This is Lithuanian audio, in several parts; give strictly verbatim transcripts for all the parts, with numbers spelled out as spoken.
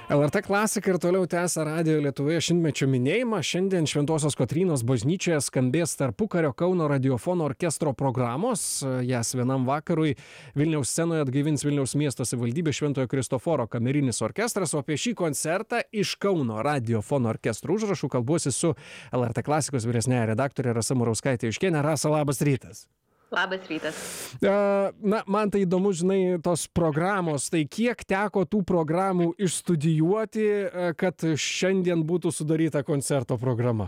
L R T klasika ir toliau tęsia Radijo Lietuvoje šimtmečio minėjimą. Šiandien Šventosios Kotrynos bažnyčioje skambės tarpukario Kauno radiofono orkestro programos. Jas vienam vakarui Vilniaus scenoje atgaivins Vilniaus miesto savivaldybės Šventojo Kristoforo kamerinis orkestras, o apie šį koncertą iš Kauno radiofono orkestro užrašų kalbuosi su L R T klasikos vyresniąja redaktore Rasa Murauskaitė Juškienė. Rasa, labas rytas. Labas rytas. Na, man tai įdomu, žinai, tos programos, tai kiek teko tų programų išstudijuoti, kad šiandien būtų sudaryta koncerto programa?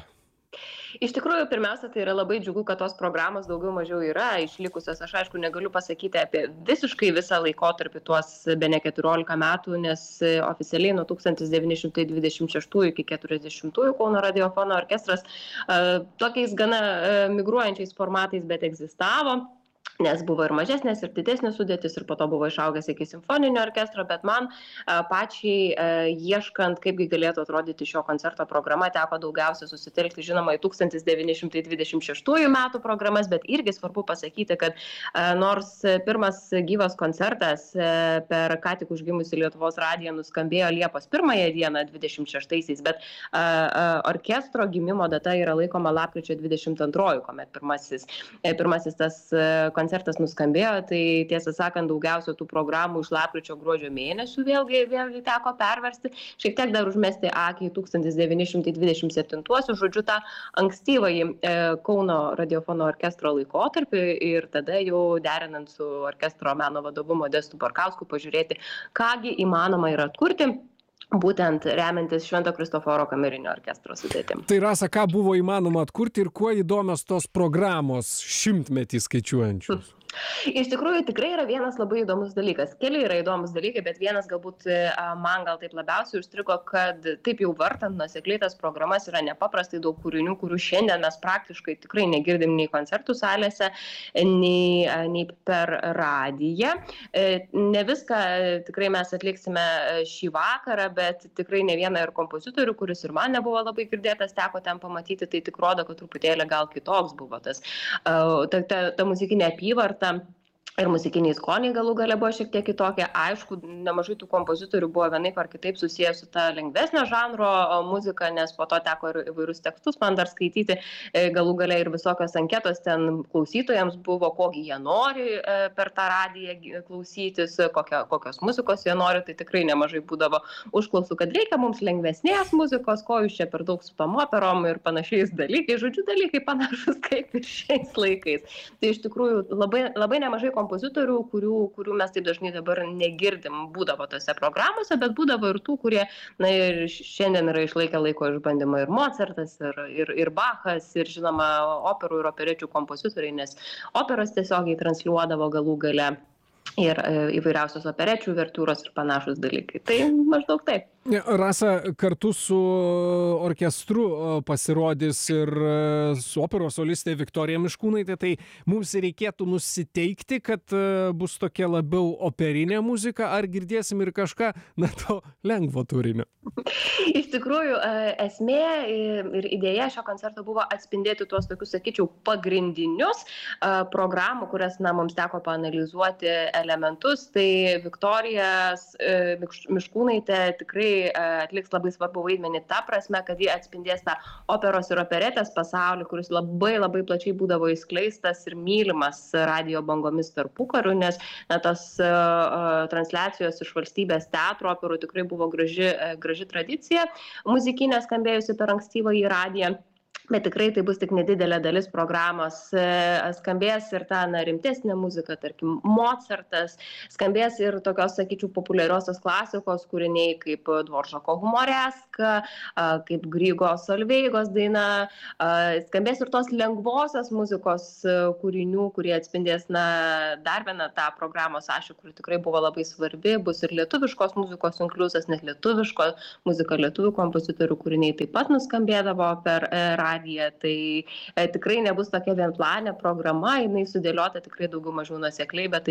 Iš tikrųjų, pirmiausia, tai yra labai džiugu, kad tos programos daugiau mažiau yra išlikusios. Aš aišku negaliu pasakyti apie visiškai visą laikotarpį, tuos bene keturiolika metų, nes oficialiai nuo tūkstantis devyni šimtai dvidešimt šeštųjų iki keturiasdešimtųjų Kauno radiofono orkestras tokiais gana migruojančiais formatais, bet egzistavo. Nes buvo ir mažesnės, ir didesnės sudėtis, ir po to buvo išaugęs iki simfoninio orkestro, bet man a, pačiai a, ieškant, kaipgi galėtų atrodyti šio koncerto programa, teko daugiausia susitelkti, žinoma, į tūkstantis devyni šimtai dvidešimt šeštųjų metų programas, bet irgi svarbu pasakyti, kad a, nors pirmas gyvas koncertas a, per ką tik užgimusi Lietuvos radiją nuskambėjo Liepos pirmąją dieną dvidešimt šeštaisiais, bet a, a, orkestro gimimo data yra laikoma lapkričio dvidešimt antroji, kuomet pirmasis, e, pirmasis tas a, koncertas nuskambėjo, tai tiesą sakant, daugiausia tų programų iš lapkričio gruodžio mėnesių vėlgi, vėlgi teko perversti. Šiek tiek dar užmesti akį į tūkstantis devyni šimtai dvidešimt septintuosius, žodžiu, tą ankstyvąjį e, Kauno radiofono orkestro laikotarpį ir tada jau derinant su orkestro meno vadovu Modestu Barkausku pažiūrėti, kągi įmanoma yra atkurti, būtent remiantis Švento Kristoforo kamerinio orkestro sudėtim. Tai Rasa, ką buvo įmanoma atkurti ir kuo įdomios tos programos šimtmetį skaičiuojančios? Iš tikrųjų, tikrai yra vienas labai įdomus dalykas. Keli yra įdomus dalykai, bet vienas galbūt man gal taip labiausiai užstrigo, kad taip jau vartant nuosekliai tas programas yra nepaprastai daug kūrinių, kurių šiandien mes praktiškai tikrai negirdim nei koncertų salėse, nei, nei per radiją. Ne viską tikrai mes atliksime šį vakarą, bet tikrai ne vieną ir kompozitorių, kuris ir man nebuvo labai girdėtas, teko ten pamatyti, tai tik rodo, kad truputėlį gal kitoks buvo tas, ta, ta, ta muzikinė apyvarta. Ir muzikiniai skoniai galų gale buvo šiek tiek kitokie. Aišku, nemažai tų kompozitorių buvo vienaip ar kitaip susijęs su ta lengvesnio žanro muzika, nes po to teko ir įvairius tekstus man dar skaityti. Galų gale ir visokios anketos ten klausytojams buvo, kokį jie nori per tą radiją klausytis, kokio, kokios muzikos jie nori. Tai tikrai nemažai būdavo užklausų, kad reikia mums lengvesnės muzikos, ko jūs čia per daug su tom operom ir panašiais dalykais. Žodžiu, dalykai panašus kaip ir šiais laikais. Tai iš tikrųjų labai, labai nemažai kompozitorių kompozitorių, kurių, kurių mes taip dažnai dabar negirdim, būdavo tose programuose, bet būdavo ir tų, kurie na, ir šiandien yra išlaikę laiko išbandymą ir Mozartas, ir, ir, ir Bachas, ir žinoma operų ir operečių kompozitoriai, nes operas tiesiogiai transliuodavo galų gale ir įvairiausios operečių vertūros ir panašus dalykai. Tai maždaug taip. Rasa, kartu su orkestru pasirodys ir su operos solistė Viktorija Miškūnaitė, tai mums reikėtų nusiteikti, kad bus tokia labiau operinė muzika, ar girdėsim ir kažką, na, to lengvo turinio? Iš tikrųjų, esmė ir idėja šio koncerto buvo atspindėti tuos tokius, sakyčiau, pagrindinius programų, kurias, na, mums teko paanalizuoti elementus. Tai Viktorija Miškūnaitė tikrai atliks labai svarbu vaidmenį ta prasme, kad jie atspindės tą operos ir operetės pasaulį, kuris labai labai plačiai būdavo įskleistas ir mylimas radijo bangomis tarpukariu, nes na, tos uh, transliacijos iš valstybės teatro operų tikrai buvo graži, graži tradicija, muzikinė skambėjusi per ankstyvąjį radiją. Bet tikrai tai bus tik nedidelė dalis programos. Skambės ir ta na, rimtesnė muzika, tarkim, Mozartas, skambės ir tokios, sakyčiau, populiariosios klasikos kūriniai kaip Dvoržako Humoreska, kaip Grygo Solveigos daina, skambės ir tos lengvosios muzikos kūrinių, kurie atspindės na, dar vieną tą programos ašį, kuri tikrai buvo labai svarbi, bus ir lietuviškos muzikos inkliuzas, net lietuviško muzika, lietuvių kompozitorių kūriniai taip pat nuskambėdavo per radiją. Tai e, tikrai nebus tokia vienplanė programa, jinai sudėliota tikrai daugiau mažiau nuosekliai, bet tai